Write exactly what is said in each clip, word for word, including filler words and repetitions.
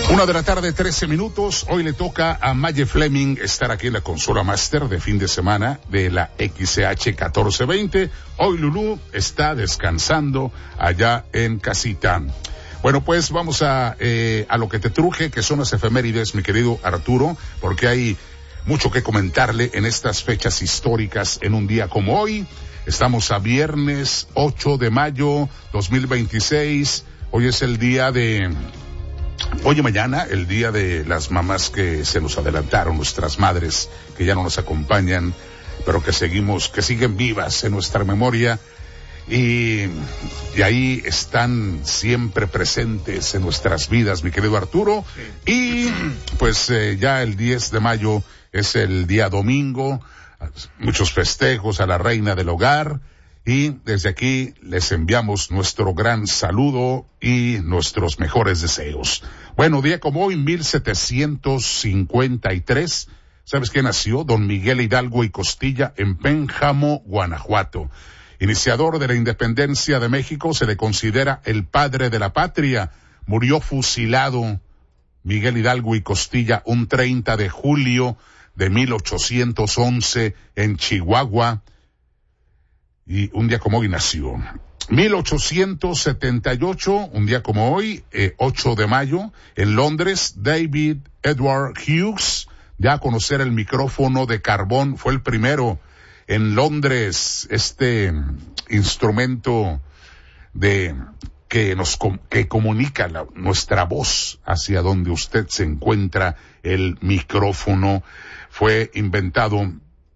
Una de la tarde, trece minutos. Hoy le toca a Maye Fleming estar aquí en la consola máster de fin de semana de la X C H catorce veinte. Hoy Lulú está descansando allá en casita. Bueno, pues vamos a, eh, a lo que te truje, que son las efemérides, mi querido Arturo, porque hay mucho que comentarle en estas fechas históricas en un día como hoy. Estamos a viernes ocho de mayo dos mil veintiséis. Hoy es el día de... Hoy y mañana, el día de las mamás que se nos adelantaron, nuestras madres que ya no nos acompañan, pero que seguimos, que siguen vivas en nuestra memoria y, y ahí están siempre presentes en nuestras vidas, mi querido Arturo. Y pues eh, ya el diez de mayo es el día domingo, muchos festejos a la reina del hogar. Y desde aquí les enviamos nuestro gran saludo y nuestros mejores deseos. Bueno, día como hoy, mil setecientos cincuenta y tres, ¿sabes quién nació? Don Miguel Hidalgo y Costilla en Pénjamo, Guanajuato. Iniciador de la independencia de México, se le considera el padre de la patria. Murió fusilado Miguel Hidalgo y Costilla un treinta de julio de mil ochocientos once en Chihuahua. Y un día como hoy nació. mil ochocientos setenta y ocho, un día como hoy, eh, ocho de mayo, en Londres, David Edward Hughes, ya a conocer el micrófono de carbón, fue el primero en Londres, este instrumento de que nos que comunica la, nuestra voz hacia donde usted se encuentra. El micrófono fue inventado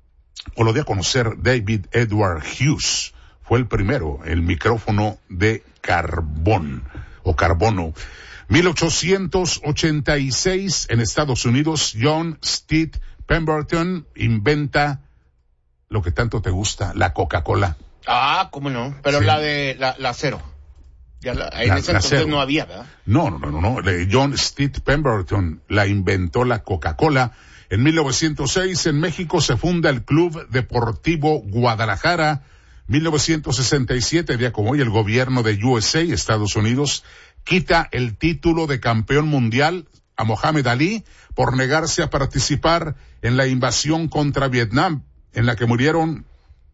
o lo dio a conocer David Edward Hughes, fue el primero, el micrófono de carbón o carbono. mil ochocientos ochenta y seis, en Estados Unidos, John Steed Pemberton inventa lo que tanto te gusta, la Coca-Cola. Ah, cómo no, pero sí. la de la, la cero. Ya la, en la, ese la entonces cero. No había, ¿verdad? No, no, no, no, no. John Steed Pemberton la inventó la Coca-Cola. En mil novecientos seis, en México, se funda el Club Deportivo Guadalajara. mil novecientos sesenta y siete, día como hoy, el gobierno de U S A, Estados Unidos, quita el título de campeón mundial a Mohamed Ali por negarse a participar en la invasión contra Vietnam, en la que murieron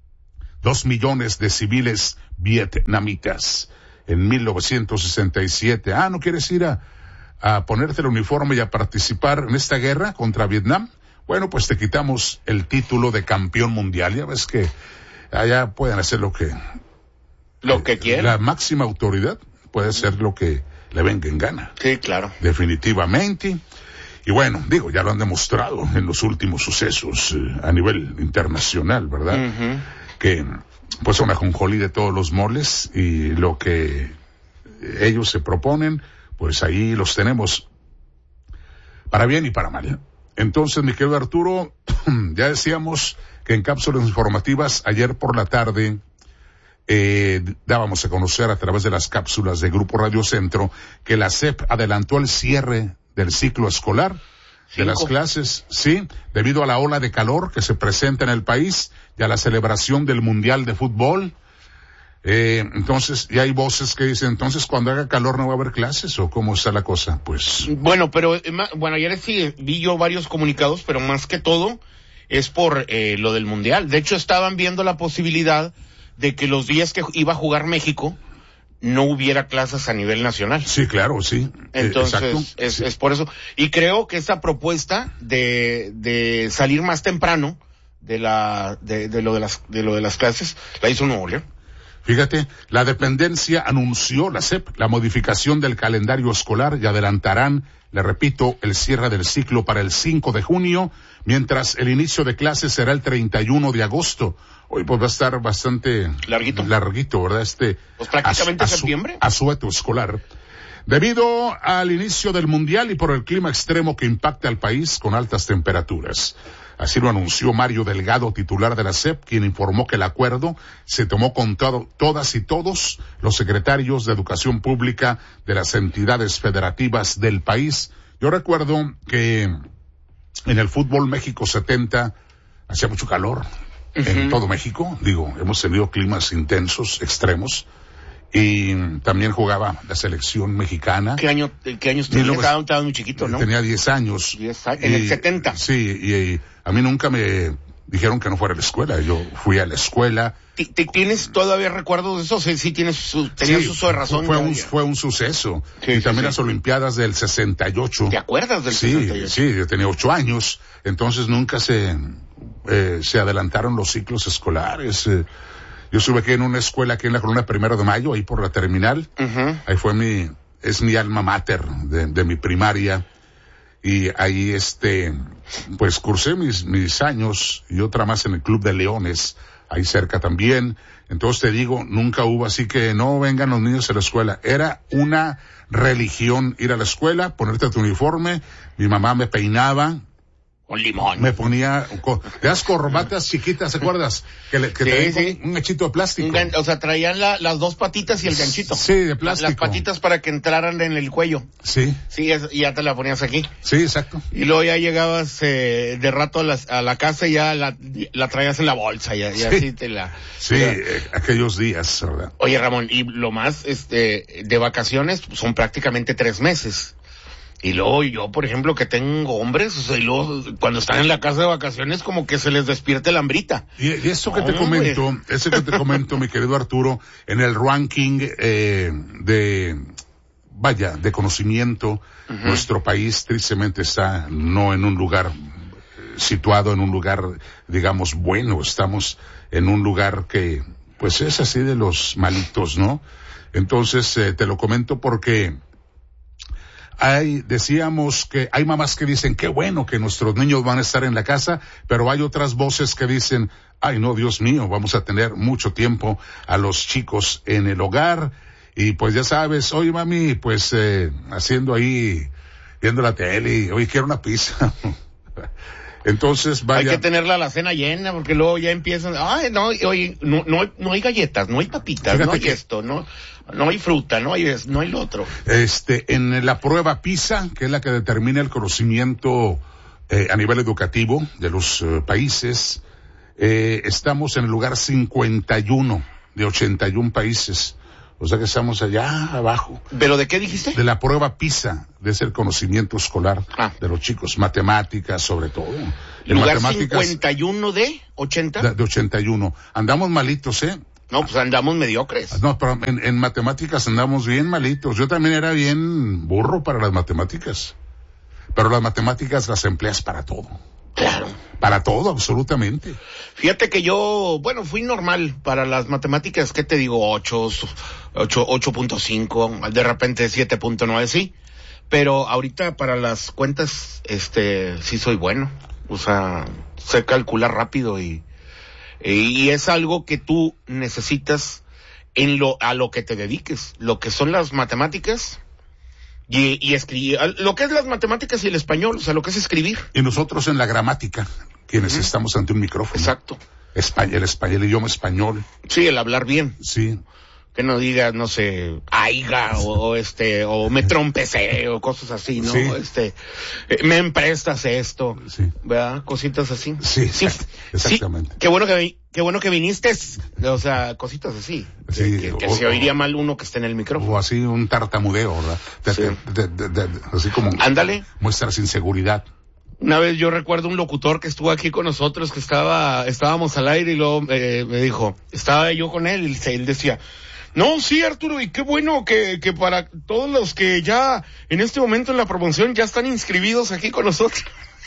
dos millones de civiles vietnamitas. En mil novecientos sesenta y siete, ah, ¿no quieres ir a... a ponerte el uniforme y a participar en esta guerra contra Vietnam? Bueno, pues te quitamos el título de campeón mundial. Ya ves que allá pueden hacer lo que... Lo que quieran. La máxima autoridad puede hacer lo que le venga en gana. Sí, claro. Definitivamente. Y bueno, digo, ya lo han demostrado en los últimos sucesos eh, a nivel internacional, ¿verdad? Uh-huh. Que pues son ajonjolí de todos los moles y lo que ellos se proponen, pues ahí los tenemos para bien y para mal. Entonces, mi querido Arturo, ya decíamos que en cápsulas informativas ayer por la tarde eh, dábamos a conocer a través de las cápsulas de Grupo Radio Centro que la S E P adelantó el cierre del ciclo escolar de las clases, sí, debido a la ola de calor que se presenta en el país y a la celebración del Mundial de Fútbol. Eh, entonces, ya hay voces que dicen, entonces cuando haga calor no va a haber clases, ¿o cómo está la cosa? Pues. Bueno, pero, bueno, ayer sí vi yo varios comunicados, pero más que todo es por eh, lo del Mundial. De hecho, estaban viendo la posibilidad de que los días que iba a jugar México no hubiera clases a nivel nacional. Sí, claro, sí. Entonces, eh, es, sí. es por eso. Y creo que esa propuesta de, de salir más temprano de la, de, de lo de las, de lo de las clases, la hizo Nuevo León. Fíjate, la dependencia anunció, la S E P, la modificación del calendario escolar y adelantarán, le repito, el cierre del ciclo para el cinco de junio, mientras el inicio de clases será el treinta y uno de agosto. Hoy pues va a estar bastante larguito, larguito, ¿verdad? Este, pues prácticamente as, septiembre. Asueto escolar. Debido al inicio del Mundial y por el clima extremo que impacta al país con altas temperaturas. Así lo anunció Mario Delgado, titular de la S E P, quien informó que el acuerdo se tomó con todo, todas y todos los secretarios de Educación Pública de las entidades federativas del país. Yo recuerdo que en el fútbol México setenta hacía mucho calor uh-huh. en todo México. Digo, hemos tenido climas intensos, extremos, y también jugaba la selección mexicana. ¿Qué año, qué años tenías? Estabas estaba muy chiquito, ¿no? Tenía diez años. diez años, en el setenta. Sí, y, y a mí nunca me dijeron que no fuera a la escuela. Yo fui a la escuela. ¿Tienes todavía recuerdos de eso? Sí, sí tienes su, tenías sí, uso de razón. Fue un, fue un suceso. Sí, y sí, también sí. las Olimpiadas del sesenta y ocho. ¿Te acuerdas del sí, sesenta y ocho? Sí, yo tenía ocho años. Entonces nunca se, eh, se adelantaron los ciclos escolares. Eh, yo estuve aquí en una escuela aquí en la Colonia Primero de Mayo, ahí por la terminal. Uh-huh. Ahí fue mi, es mi alma mater de, de mi primaria. Y ahí, este, pues cursé mis, mis años y otra más en el Club de Leones, ahí cerca también. Entonces te digo, nunca hubo así que no vengan los niños a la escuela. Era una religión ir a la escuela, ponerte tu uniforme. Mi mamá me peinaba. Con limón. Me ponía, con, las corbatas chiquitas, ¿te acuerdas? Que, le, que sí, traían sí. un, un hechito de plástico. Gan, o sea, traían la, las dos patitas y el ganchito. Sí, de plástico. Las patitas para que entraran en el cuello. Sí. Sí, es, y ya te la ponías aquí. Sí, exacto. Y luego ya llegabas eh, de rato a la, a la casa y ya la, la traías en la bolsa y, y sí. así te la... Sí, eh, aquellos días, ¿verdad? Oye, Ramón, y lo más, este, de vacaciones son prácticamente tres meses. Y luego yo, por ejemplo, que tengo hombres, o sea, y luego cuando están en la casa de vacaciones como que se les despierta la hambrita. Y, y eso que te Hombre. comento, eso que te comento, mi querido Arturo, en el ranking eh, de, vaya, de conocimiento, uh-huh. Nuestro país tristemente está no en un lugar situado en un lugar, digamos, bueno, estamos en un lugar que, pues es así de los malitos, ¿no? Entonces, eh, te lo comento porque hay, decíamos que hay mamás que dicen, qué bueno que nuestros niños van a estar en la casa, pero hay otras voces que dicen, ay no, Dios mío, vamos a tener mucho tiempo a los chicos en el hogar, y pues ya sabes, oye mami, pues eh, haciendo ahí, viendo la tele, oye quiero una pizza. Entonces vaya. Hay que tenerla a la cena llena, porque luego ya empiezan, ay no, oye, no, no, no hay galletas, no hay papitas, Fíjate no hay que... esto, no, no hay fruta, no hay, no hay lo otro. Este, en la prueba PISA, que es la que determina el conocimiento eh, a nivel educativo de los eh, países, eh, estamos en el lugar cincuenta y uno de ochenta y uno países. O sea que estamos allá abajo. ¿Pero de qué dijiste? De la prueba PISA, de ese conocimiento escolar ah. de los chicos, matemáticas sobre todo. En ¿Lugar matemáticas, cincuenta y uno de ochenta? De, de ochenta y uno. Andamos malitos, ¿eh? No, pues andamos mediocres. No, pero en, en matemáticas andamos bien malitos. Yo también era bien burro para las matemáticas. Pero las matemáticas las empleas para todo. Claro. Para todo, absolutamente. Fíjate que yo, bueno, fui normal para las matemáticas, ¿qué te digo? ocho, ocho, ocho punto cinco, de repente siete punto nueve, sí. Pero ahorita para las cuentas, este, sí soy bueno. O sea, sé calcular rápido y, y es algo que tú necesitas en lo, a lo que te dediques. Lo que son las matemáticas. Y, y escribir, lo que es las matemáticas y el español, o sea, lo que es escribir. Y nosotros en la gramática, quienes uh-huh. estamos ante un micrófono. Exacto. Español, el español, el idioma español. Sí, el hablar bien. Sí. Que no digas, no sé, aiga, o, o este, o me trompecé, o cosas así, ¿no? Sí. Este, eh, me emprestas esto. Sí. ¿Verdad? Cositas así. Sí, sí, exactamente. Sí, qué bueno que, qué bueno que viniste, o sea, cositas así. Sí, que que, que o, se oiría mal uno que esté en el micrófono. O así un tartamudeo, ¿verdad? De, sí. de, de, de, de, así como. Ándale. Muestras inseguridad. Una vez yo recuerdo un locutor que estuvo aquí con nosotros, que estaba, estábamos al aire y luego eh, me dijo, estaba yo con él y él decía, no, sí, Arturo, y qué bueno que, que para todos los que ya en este momento en la promoción ya están inscribidos aquí con nosotros.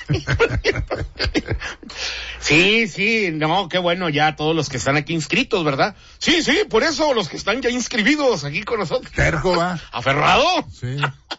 Sí, sí, no, qué bueno ya todos los que están aquí inscritos, ¿verdad? Sí, sí, por eso los que están ya inscribidos aquí con nosotros. Terco, ¿va? ¿Aferrado? Sí.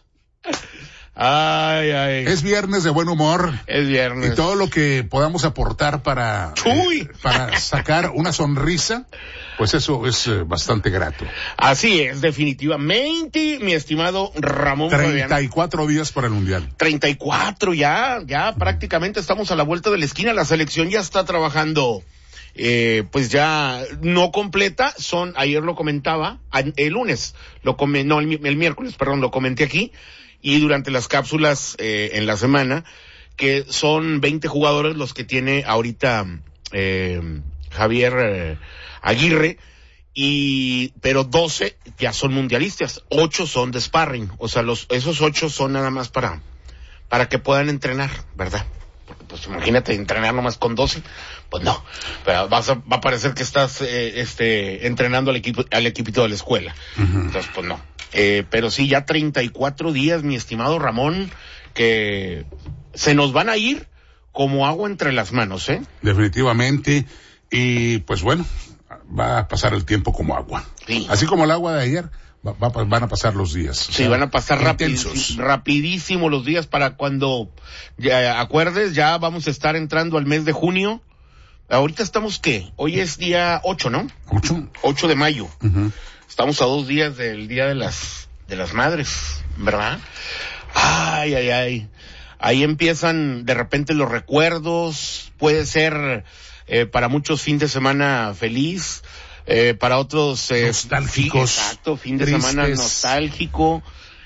Ay, ay. Es viernes de buen humor. Es viernes. Y todo lo que podamos aportar para, eh, para sacar una sonrisa, pues eso es eh, bastante grato. Así es, definitivamente, mi estimado Ramón treinta y cuatro Fabián. Días para el Mundial. treinta y cuatro ya, ya prácticamente estamos a la vuelta de la esquina. La selección ya está trabajando, eh, pues ya no completa. Son, ayer lo comentaba, el lunes, lo come, no, el, el miércoles, perdón, lo comenté aquí. Y durante las cápsulas eh, en la semana, que son veinte jugadores los que tiene ahorita eh, Javier eh, Aguirre, y pero doce ya son mundialistas, ocho son de sparring, o sea, los esos ocho son nada más para para que puedan entrenar, ¿verdad? Porque pues imagínate entrenar nomás con doce, pues no, pero vas a, va a parecer que estás eh, este entrenando al equipo al equipito de la escuela. Uh-huh. Entonces pues no. Eh, pero sí, ya treinta y cuatro días, mi estimado Ramón, que se nos van a ir como agua entre las manos, ¿eh? Definitivamente, y pues bueno, va a pasar el tiempo como agua. Sí. Así como el agua de ayer, va, va, van a pasar los días. Sí, o sea, van a pasar rapidísimo, rapidísimo los días para cuando, ya, acuerdes, ya vamos a estar entrando al mes de junio. Ahorita estamos, ¿qué? Hoy es día ocho, ¿no? ocho. ocho de mayo. Uh-huh. Estamos a dos días del Día de las, de las Madres, ¿verdad? Ay, ay, ay. Ahí empiezan de repente los recuerdos, puede ser eh, para muchos fin de semana feliz, eh, para otros eh, nostálgicos. Sí, exacto, fin de tristes. Semana nostálgico,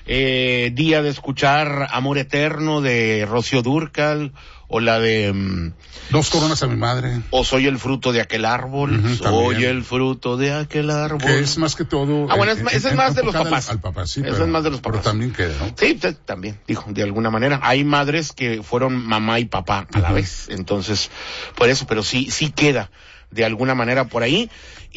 eh, día de escuchar Amor Eterno de Rocío Dúrcal, o la de um, Dos coronas a mi madre, o Soy el fruto de aquel árbol. Uh-huh, soy el fruto de aquel árbol, que es más que todo ah bueno es, ese es más de los papás al, al papá, sí, eso pero, es más de los papás, pero también queda, ¿no? Sí, también, dijo, de alguna manera hay madres que fueron mamá y papá a la uh-huh. vez, entonces por eso, pero sí sí queda de alguna manera por ahí.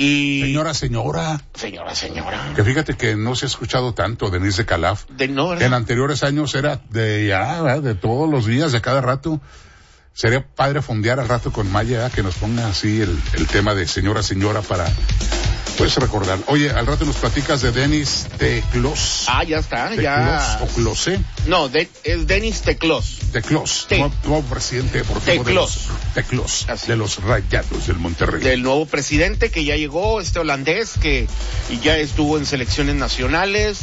Y señora, señora. Señora, señora. Que fíjate que no se ha escuchado tanto Denise de Calaf. De, no, ¿verdad? En anteriores años era de ya, ¿verdad? De todos los días, de cada rato. Sería padre fondear al rato con Maya, ¿verdad? Que nos ponga así el, el tema de señora, señora para, pues, recordar. Oye, al rato nos platicas de Denis Teclos. Ah, ya está, Teclos, ya. o Closé. No, de, es Denis Teclos. Teclos, Te... nuevo, nuevo presidente deportivo Teclos. de los, Teclos, de los Rayados del Monterrey. Del nuevo presidente que ya llegó, este holandés que ya estuvo en selecciones nacionales.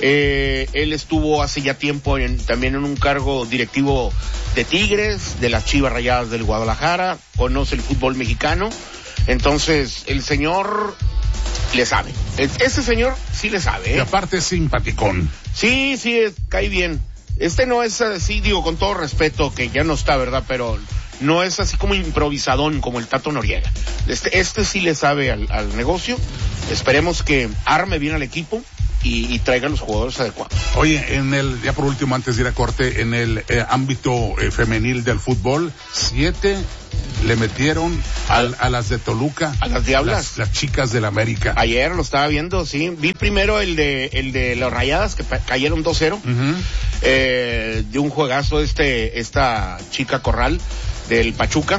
Eh, él estuvo hace ya tiempo en, también en un cargo directivo de Tigres, de las Chivas Rayadas del Guadalajara, conoce el fútbol mexicano, entonces el señor le sabe, ese señor sí le sabe, ¿eh? Y aparte es simpaticón. Sí, sí, es, cae bien. Este no es así, digo, con todo respeto, que ya no está, ¿verdad? Pero no es así como improvisadón como el Tato Noriega. Este, este sí le sabe al, al negocio. Esperemos que arme bien al equipo y, y traiga los jugadores adecuados. Oye, en el, ya por último, antes de ir a corte, en el eh, ámbito eh, femenil del fútbol, siete le metieron al, a las de Toluca. A las Diablas. Las, las chicas del América. Ayer lo estaba viendo, sí. Vi primero el de el de las Rayadas, que cayeron dos cero. Uh-huh. Eh, de un juegazo este esta chica Corral del Pachuca.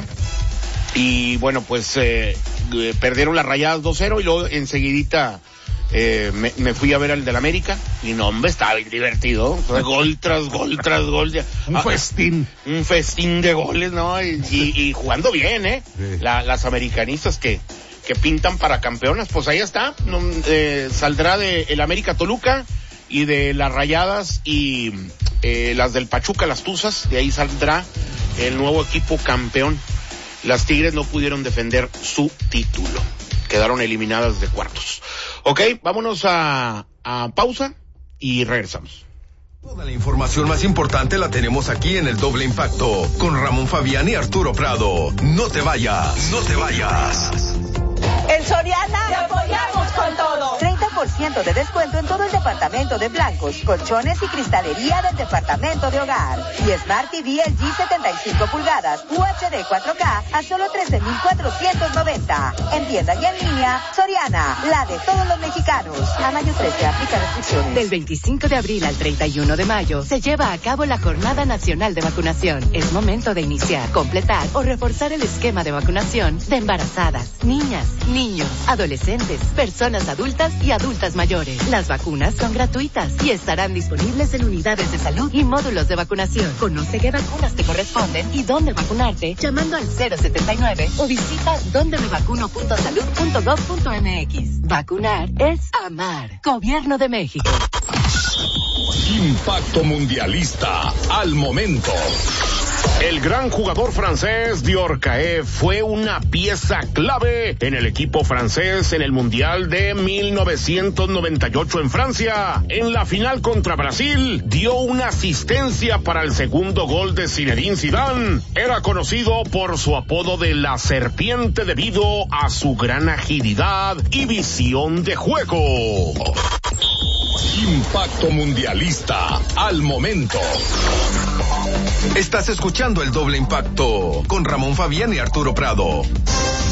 Y bueno, pues eh, perdieron las Rayadas dos cero y luego enseguidita eh, me, me fui a ver al del América y no, hombre, estaba bien divertido. Gol tras gol tras gol. Un festín. Ah, un festín de goles, ¿no? Y, y, y jugando bien, ¿eh? Sí. La, las americanistas que, que pintan para campeonas, pues ahí está. No, eh, saldrá de el América Toluca y de las Rayadas y eh, las del Pachuca, las Tuzas, de ahí saldrá el nuevo equipo campeón. Las Tigres no pudieron defender su título. Quedaron eliminadas de cuartos. Ok, vámonos a, a pausa y regresamos. Toda la información más importante la tenemos aquí en el Doble Impacto con Ramón Fabián y Arturo Prado. No te vayas, no te vayas. En Soriana te apoyamos con todo. treinta por ciento de descuento en todo el departamento de blancos, colchones y cristalería del departamento de hogar. Y Smart T V L G setenta y cinco pulgadas U H D cuatro K a solo trece mil cuatrocientos noventa. En tienda y en línea, Soriana, la de todos los mexicanos. A mayo trece, aplica restricciones. Del veinticinco de abril al treinta y uno de mayo se lleva a cabo la Jornada Nacional de Vacunación. Es momento de iniciar, completar o reforzar el esquema de vacunación de embarazadas, niñas, niños, adolescentes, personas adultas y adultas mayores. Las vacunas son gratuitas y estarán disponibles en unidades de salud y módulos de vacunación. Conoce qué vacunas te corresponden y dónde vacunarte llamando al cero setenta y nueve o visita donde me vacuno punto salud punto gov punto m x. Vacunar es amar. Gobierno de México. Impacto Mundialista al momento. El gran jugador francés Dior Caef fue una pieza clave en el equipo francés en el Mundial de mil novecientos noventa y ocho en Francia. En la final contra Brasil, dio una asistencia para el segundo gol de Zinedine Zidane. Era conocido por su apodo de la serpiente debido a su gran agilidad y visión de juego. Impacto Mundialista al momento. Estás escuchando el Doble Impacto con Ramón Fabián y Arturo Prado.